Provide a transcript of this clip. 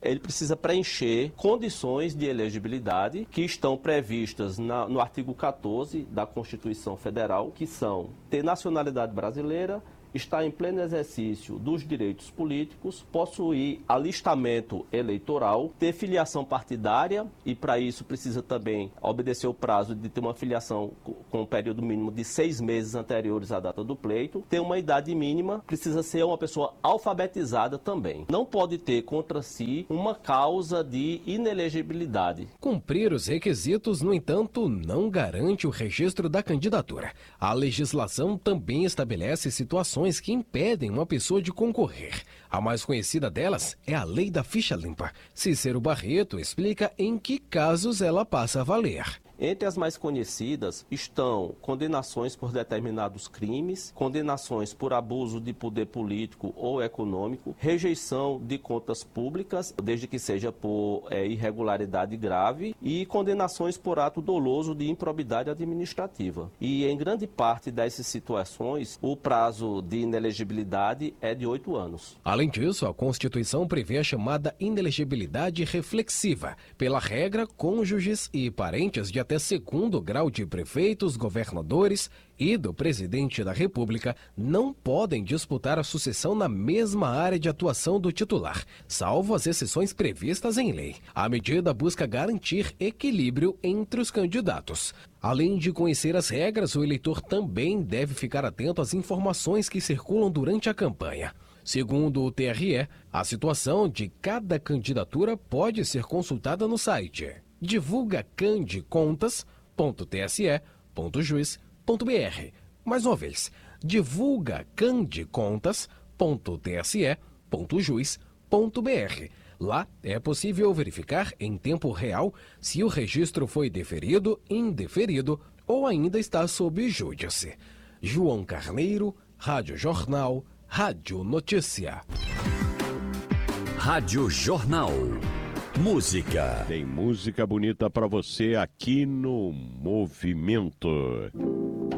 ele precisa preencher condições de elegibilidade que estão previstas no artigo 14 da Constituição Federal, que são ter nacionalidade brasileira, está em pleno exercício dos direitos políticos, possuir alistamento eleitoral, ter filiação partidária e para isso precisa também obedecer o prazo de ter uma filiação com um período mínimo de 6 meses anteriores à data do pleito, ter uma idade mínima, precisa ser uma pessoa alfabetizada também. Não pode ter contra si uma causa de inelegibilidade. Cumprir os requisitos, no entanto, não garante o registro da candidatura. A legislação também estabelece situações que impedem uma pessoa de concorrer. A mais conhecida delas é a Lei da Ficha Limpa. Cícero Barreto explica em que casos ela passa a valer. Entre as mais conhecidas estão condenações por determinados crimes, condenações por abuso de poder político ou econômico, rejeição de contas públicas, desde que seja por irregularidade grave, e condenações por ato doloso de improbidade administrativa. E em grande parte dessas situações, o prazo de inelegibilidade é de 8 anos. Além disso, a Constituição prevê a chamada inelegibilidade reflexiva. Pela regra, cônjuges e parentes de até segundo grau de prefeitos, governadores e do presidente da República não podem disputar a sucessão na mesma área de atuação do titular, salvo as exceções previstas em lei. A medida busca garantir equilíbrio entre os candidatos. Além de conhecer as regras, o eleitor também deve ficar atento às informações que circulam durante a campanha. Segundo o TRE, a situação de cada candidatura pode ser consultada no site divulgacandecontas.tse.juiz.br. Mais uma vez, divulgacandecontas.tse.juiz.br. Lá é possível verificar em tempo real se o registro foi deferido, indeferido ou ainda está sob júdice. João Carneiro, Rádio Jornal, Rádio Notícia. Rádio Jornal. Música. Tem música bonita pra você aqui no Movimento.